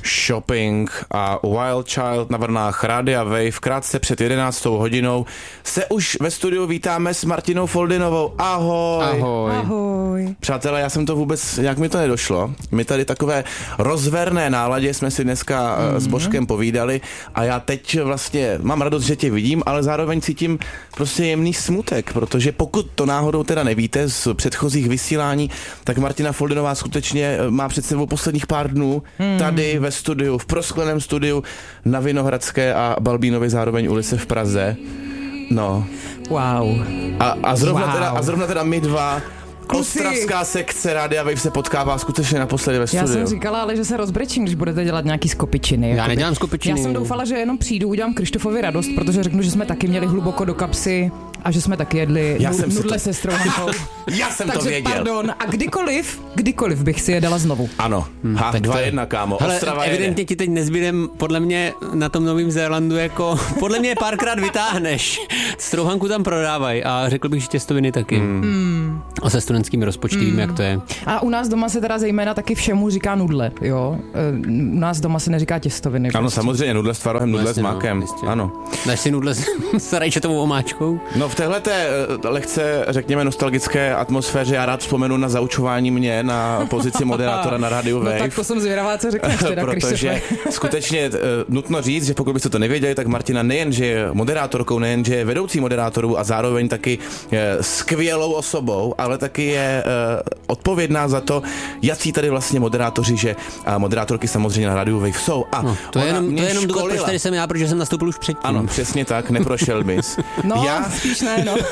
Shopping a Wild Child na vlnách Rádia Wave. Krátce před 11. hodinou se už ve studiu vítáme s Martinou Foldynovou. Ahoj. Ahoj. Ahoj. Přátelé, já jsem to vůbec, jak mi to nedošlo. My tady takové rozverné náladě jsme si dneska s Božkem povídali a já teď vlastně mám radost, že tě vidím, ale zároveň cítím prostě jemný smutek, protože pokud to náhodou teda nevíte z předchozích vysílání, tak Martina Foldynová skutečně má před sebou posledních pár dnů tady ve studiu, v proskleném studiu na Vinohradské a Balbínově zároveň ulice v Praze. No. Wow. A zrovna teda my dva, ostravská sekce Rádia Wave se potkává skutečně naposledy ve studiu. Já jsem říkala, ale že se rozbrečím, když budete dělat nějaký skopičiny. Já nedělám skopičiny. Já jsem doufala, že jenom přijdu, udělám Krištofovi radost, protože řeknu, že jsme taky měli hluboko do kapsy a že jsme taky jedli nudle se strouhankou. Já jsem Takže to věděl. pardon, a kdykoliv bych si je dala znovu. Ano, 2-1, kámo. Hele, Ostrava evidentně jede. ti teď nezbydem, podle mě na tom Novém Zélandu, jako podle mě párkrát vytáhneš. Strouhanku tam prodávají a řekl bych, že těstoviny taky. A se studentským rozpočty víme, jak to je. A u nás doma se teda zejména taky všemu říká nudle, jo? U nás doma se neříká těstoviny. Ano, samozřejmě, nudle s tvarohem, nudle s mákem. Jistě. Ano. Dáš si nudle s rajčatovou omáčkou? No v téhleté lehce, řekněme, nostalgické atmosféře já rád vzpomenu na zaučování mě na pozici moderátora na Rádiu Wave. No tak to jsem zvědavá, co řekneš teda, Protože skutečně nutno říct, že pokud byste to nevěděli, tak Martina nejenže je moderátorkou, nejenže je vedoucí moderátorů a zároveň taky skvělou osobou, ale taky je odpovědná za to, jací tady vlastně moderátoři, že a moderátorky samozřejmě na Rádiu Wave jsou. A No, to je jenom důvod, proč tady jsem já, protože jsem nastoupil už předtím. Ano, přesně tak, neprošel bys. No, spíš ne, no.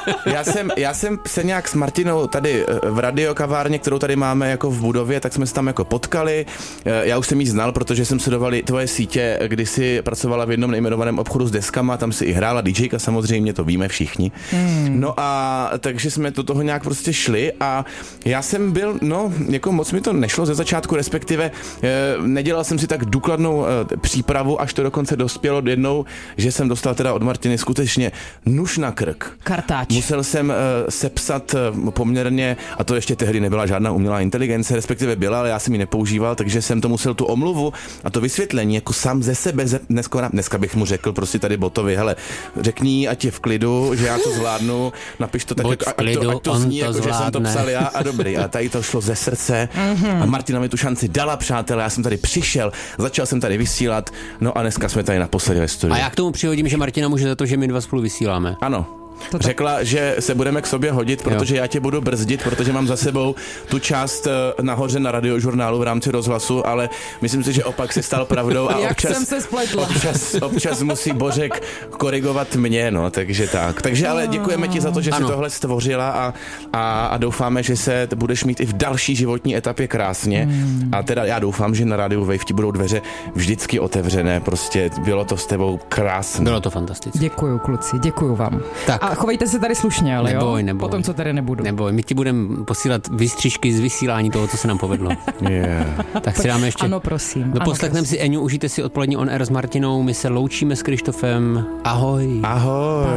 Já jsem se nějak s Martinou tady v radiokavárně, kterou tady máme jako v budově, tak jsme se tam jako potkali. Já už jsem jí znal, protože jsem sledoval tvoje sítě, kdy jsi pracovala v jednom nejmenovaném obchodu s deskama, tam si i hrála DJka, samozřejmě, to víme všichni. No a takže jsme do toho nějak prostě šli a já jsem byl, jako moc mi to nešlo ze začátku, respektive nedělal jsem si tak důkladnou přípravu, až to dokonce dospělo jednou, že jsem dostal teda od Martiny skutečně nůž na krk. Kartáč. Musel jsem sepsat poměrně, a to ještě tehdy nebyla žádná umělá inteligence, respektive byla, ale já jsem ji nepoužíval, takže jsem to musel tu omluvu a to vysvětlení jako sám ze sebe, dneska bych mu řekl prostě tady botovi, hele, řekni, ať je v klidu, že já to zvládnu, napiš to tak, ať to zní, jako, že jsem to psal já a dobrý. A tady to šlo ze srdce a Martina mi tu šanci dala, přátelé, já jsem tady přišel, začal jsem tady vysílat, no a dneska jsme tady naposledy ve studiu. A já k tomu přihodím, že Martina může za to, že my dva spolu vysíláme. Ano. Řekla, že se budeme k sobě hodit, protože já tě budu brzdit, protože mám za sebou tu část nahoře na radiožurnálu v rámci rozhlasu, ale myslím si, že opak se stal pravdou a jsem se spletla. občas musí Božek korigovat mě, no, takže tak. Takže ale děkujeme ti za to, že jsi tohle stvořila a doufáme, že se budeš mít i v další životní etapě krásně. A teda já doufám, že na Rádiu Wave ti budou dveře vždycky otevřené, prostě bylo to s tebou krásné. Bylo to fantastické. Děkuju, kluci, děkuju vám. Tak. A chovejte se tady slušně, ale neboj. Potom, co tady nebudu. Neboj, my ti budeme posílat výstřižky z vysílání toho, co se nám povedlo. Tak si dáme ještě. Ano, prosím. Poslechneme si Eňu, užijte si odpolední on air s Martinou, my se loučíme s Krištofem. Ahoj. Ahoj.